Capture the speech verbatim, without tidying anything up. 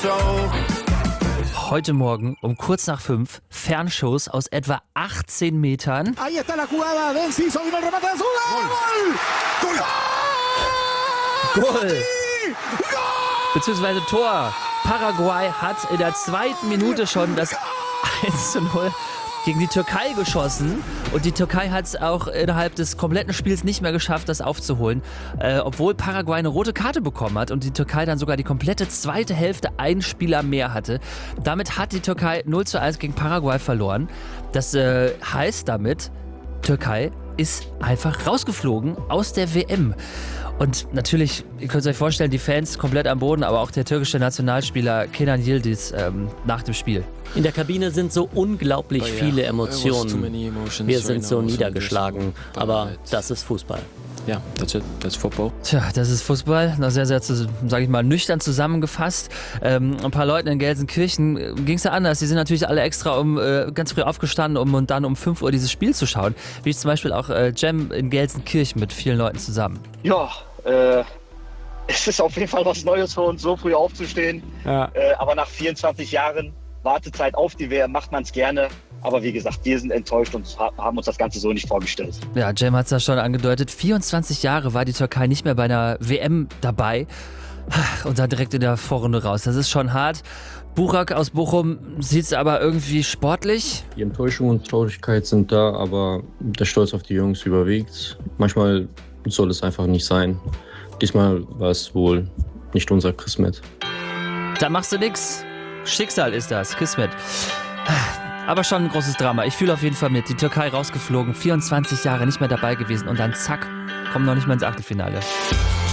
auch. Heute Morgen um kurz nach fünf Fernshows aus etwa achtzehn Metern. Ahí está la jugada de Enciso, vino el remate de Zula. Gol! Gol! Goal! Beziehungsweise Tor. Paraguay hat in der zweiten Minute schon das eins zu null gegen die Türkei geschossen. Und die Türkei hat es auch innerhalb des kompletten Spiels nicht mehr geschafft, das aufzuholen. Äh, obwohl Paraguay eine rote Karte bekommen hat und die Türkei dann sogar die komplette zweite Hälfte einen Spieler mehr hatte. Damit hat die Türkei null zu eins gegen Paraguay verloren. Das äh, heißt damit, Türkei ist einfach rausgeflogen aus der W M. Und natürlich, ihr könnt euch vorstellen, die Fans komplett am Boden, aber auch der türkische Nationalspieler Kenan Yildiz ähm, nach dem Spiel. In der Kabine sind so unglaublich viele Emotionen. Wir sind so niedergeschlagen, aber das ist Fußball. Ja, that's it. That's football. Tja, das ist Fußball. Noch sehr, sehr, sage ich mal, nüchtern zusammengefasst. Ähm, ein paar Leuten in Gelsenkirchen ging es ja anders. Die sind natürlich alle extra um äh, ganz früh aufgestanden, um und dann um fünf Uhr dieses Spiel zu schauen. Wie zum Beispiel auch äh, Cem in Gelsenkirchen mit vielen Leuten zusammen. Ja, äh, es ist auf jeden Fall was Neues für uns, so früh aufzustehen. Ja. Äh, aber nach vierundzwanzig Jahren Wartezeit auf die W M macht man es gerne. Aber wie gesagt, wir sind enttäuscht und haben uns das Ganze so nicht vorgestellt. Ja, Cem hat es ja schon angedeutet. vierundzwanzig Jahre war die Türkei nicht mehr bei einer W M dabei. Und dann direkt in der Vorrunde raus. Das ist schon hart. Burak aus Bochum sieht es aber irgendwie sportlich. Die Enttäuschung und Traurigkeit sind da, aber der Stolz auf die Jungs überwiegt. Manchmal soll es einfach nicht sein. Diesmal war es wohl nicht unser Kismet. Da machst du nix. Schicksal ist das, Kismet. Aber schon ein großes Drama. Ich fühle auf jeden Fall mit. Die Türkei rausgeflogen, vierundzwanzig Jahre nicht mehr dabei gewesen und dann zack, kommen noch nicht mal ins Achtelfinale.